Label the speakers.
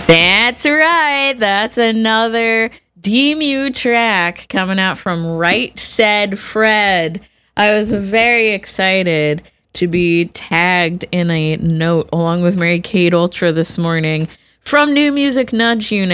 Speaker 1: That's right. That's another DMU track coming out from Right Said Fred. I was very excited to be tagged in a note along with Mary Kate Ultra this morning from New Music Nudge Unit.